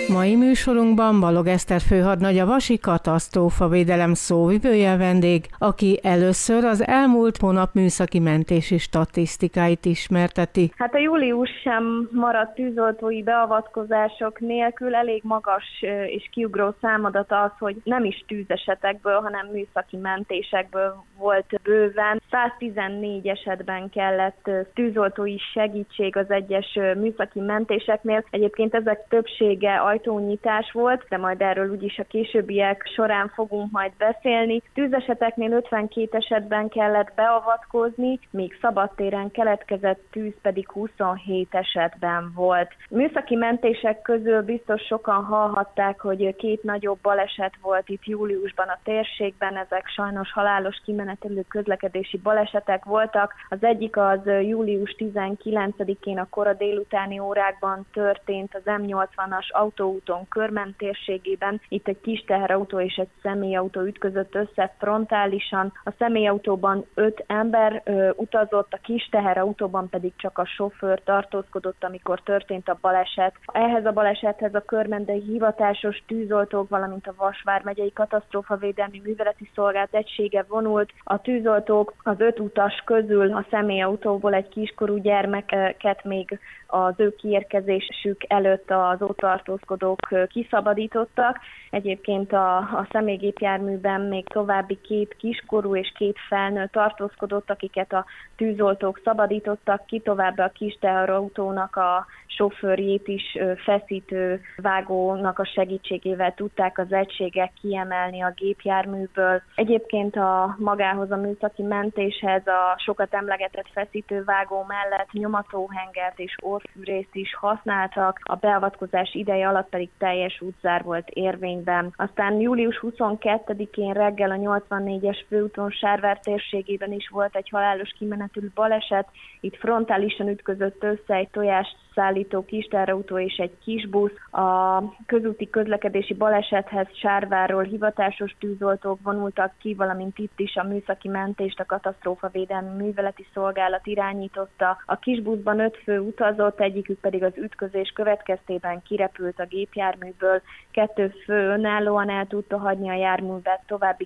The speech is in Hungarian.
Mai műsorunkban Balog Eszter főhadnagy, a Vasi Katasztrófavédelem szóvivője vendég, aki először az elmúlt hónap műszaki mentési statisztikáit ismerteti. Hát a július sem maradt tűzoltói beavatkozások nélkül. Elég magas és kiugró számadat az, hogy nem is tűzesetekből, hanem műszaki mentésekből volt bőven. 114 esetben kellett tűzoltói segítség az egyes műszaki mentéseknél. Egyébként ezek többsége ajtónyitás volt, de majd erről úgyis a későbbiek során fogunk majd beszélni. Tűzeseteknél 52 esetben kellett beavatkozni, míg szabadtéren keletkezett tűz pedig 27 esetben volt. Műszaki mentések közül biztos sokan hallhatták, hogy 2 nagyobb baleset volt itt júliusban a térségben, ezek sajnos halálos kimenetelő közlekedési balesetek voltak. Az egyik az július 19-én a kora délutáni órákban történt az M80-as autóúton Körmend térségében. Itt egy kis teherautó és egy személyautó ütközött össze frontálisan. A személyautóban 5 ember utazott, a kis teherautóban pedig csak a sofőr tartózkodott, amikor történt a baleset. Ehhez a balesethez a körmendei hivatásos tűzoltók, valamint a Vas vármegyei katasztrófavédelmi műveleti szolgálat egysége vonult. A tűzoltók az 5 utas közül a személyautóból egy kiskorú gyermeket még az ő kiérkezésük előtt az ott tartózkodók kiszabadítottak. Egyébként a személygépjárműben még további 2 kiskorú és 2 felnőtt tartózkodott, akiket a tűzoltók szabadítottak ki, továbbá a kis teherautónak a sofőrjét is feszítő vágónak a segítségével tudták az egységek kiemelni a gépjárműből. Egyébként magához a műszaki mentéshez a sokat emlegetett feszítővágó mellett nyomatóhengert és orrfűrészt is használtak, a beavatkozás ideje alatt pedig teljes útzár volt érvényben. Aztán július 22-én reggel a 84-es főúton Sárvár térségében is volt egy halálos kimenetelű baleset, itt frontálisan ütközött össze egy tojást szállító kis teherautó és egy kis busz. A közúti közlekedési balesethez Sárvárról hivatásos tűzoltók vonultak ki, valamint itt is a műszaki mentést a katasztrófavédelmi műveleti szolgálat irányította. A kis buszban 5 fő utazott, egyikük pedig az ütközés következtében kirepült a gépjárműből. 2 fő önállóan el tudta hagyni a járművet, további